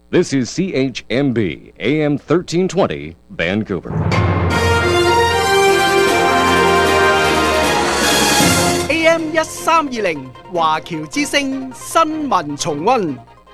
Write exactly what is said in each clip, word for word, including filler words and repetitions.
This is C H M B, A M thirteen twenty, Vancouver. A M 一三二零華僑之聲新聞重溫。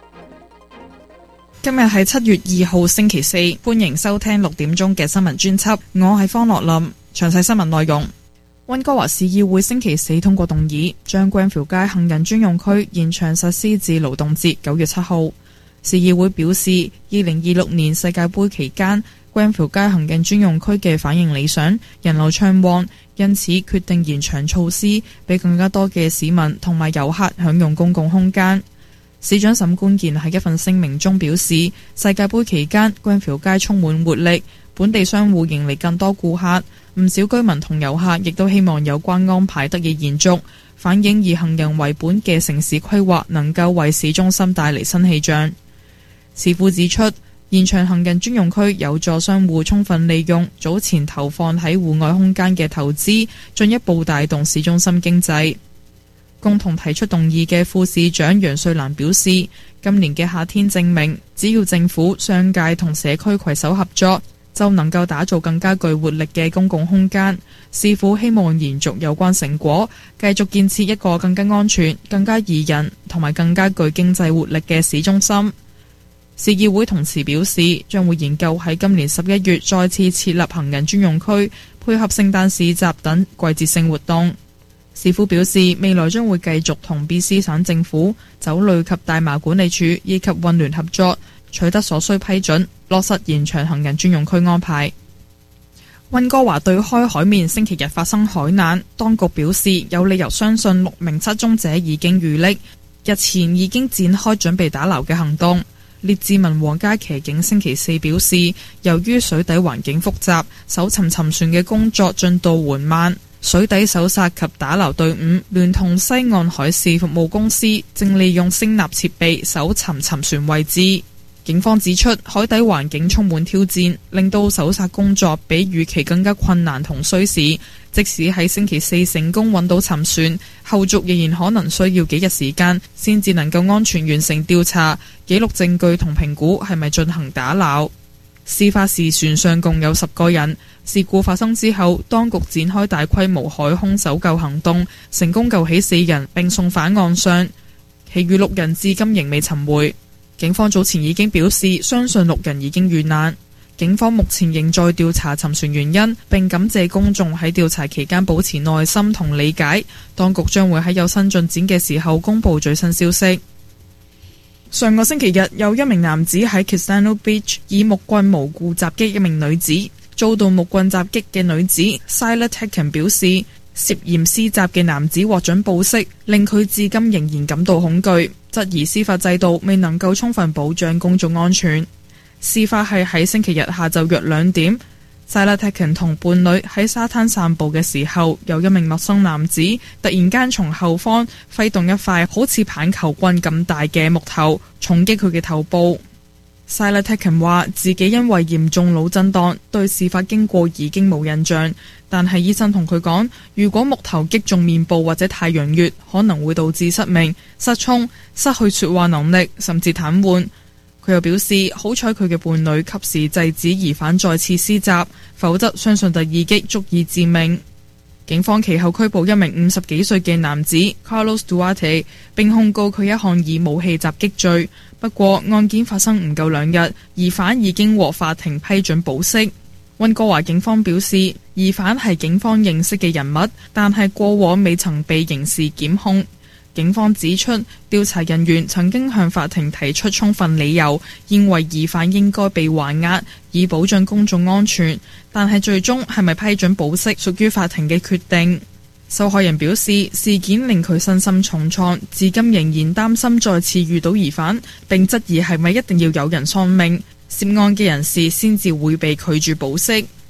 今日係七月二號星期四，歡迎收聽六點鐘嘅新聞專輯。我係方樂林，詳細新聞內容。溫哥華市議會星期四通過動議，將 Grenfell 街行人專用區延長實施至勞動節九月七號。市議會表示，二零二六年世界盃期間 Grenfell 街行人專用區嘅反應理想，人流暢旺，因此決定延長措施，俾更加多嘅市民同埋遊客享用公共空間。市長沈冠健喺一份聲明中表示，世界盃期間 Grenfell 街充滿活力，本地商戶迎嚟更多顧客，唔少居民同遊客亦都希望有關安排得以延續，反映以行人為本嘅城市規劃能夠為市中心帶嚟新氣象。市府指出，延長行人專用區有助商戶充分利用早前投放喺戶外空間嘅投資，進一步帶動市中心經濟。共同提出動議嘅副市長楊瑞蘭表示，今年嘅夏天證明，只要政府、商界同社區攜手合作，就能夠打造更加具活力嘅公共空間。市府希望延續有關成果，繼續建設一個更加安全、更加宜人同埋更加具經濟活力嘅市中心。市議會同時表示，將會研究喺今年十一月再次設立行人專用區，配合聖誕市集等季節性活動。市府表示，未來將會繼續同 B C 省政府、酒類及大麻管理處以及運聯合作，取得所需批准，落實延長行人專用區安排。溫哥華對開海面星期日發生海難，當局表示有理由相信六名失蹤者已經遇溺，日前已經展開準備打撈嘅行動。列治文皇家騎警星期四表示，由於水底環境複雜，搜尋沉船嘅工作進度緩慢。水底搜索及打撈隊伍聯同西岸海事服務公司正利用聲納設備搜尋沉船位置。警方指出，海底環境充滿挑戰，令到搜索工作比預期更加困難同需時。即使喺星期四成功揾到沉船，後續仍然可能需要幾日時間先至能夠安全完成調查、記錄證據同評估係咪進行打撈。事發時船上共有十個人。事故發生之後，當局展開大規模海空搜救行動，成功救起四人並送返岸上，其餘六人至今仍未尋回。警方早前已經表示，相信六人已經遇難。警方目前仍在調查沉船原因，並感謝公眾喺調查期間保持耐心同理解。當局將會喺有新進展嘅時候公布最新消息。上個星期日，有一名男子喺 Kistano Beach 以木棍無故襲擊一名女子。遭到木棍襲擊嘅女子 Sila Tekken 表示，涉嫌施襲嘅男子獲准保釋，令佢至今仍然感到恐懼，質疑司法制度未能夠充分保障公眾安全。事發係喺星期日下晝約兩點，Sila Tekken 同伴侶喺沙灘散步嘅時候，有一名陌生男子突然間從後方揮動一塊好似棒球棍咁大嘅木頭，重擊佢嘅頭部。Sila Tekken 話自己因為嚴重腦震盪，對事發經過已經冇印象，但係醫生同佢講，如果木頭擊中面部或者太陽穴，可能會導致失明、失聰、失去說話能力，甚至癱瘓。佢又表示，好彩佢嘅伴侶及時制止疑犯再次施襲，否則相信第二擊足以致命。警方其後拘捕一名五十幾歲嘅男子 Carlos Duarte， 並控告佢一項以武器襲擊罪。不過案件發生唔夠兩日，疑犯已經獲法庭批准保釋。溫哥華警方表示，疑犯係警方認識嘅人物，但係過往未曾被刑事檢控。警方指出，調查人員曾經向法庭提出充分理由，認為疑犯應該被還押，以保障公眾安全。但係最終係咪批准保釋，屬於法庭嘅決定。受害人表示，事件令佢身心重創，至今仍然擔心再次遇到疑犯，並質疑係咪一定要有人喪命，涉案嘅人士先至會被拒絕保釋。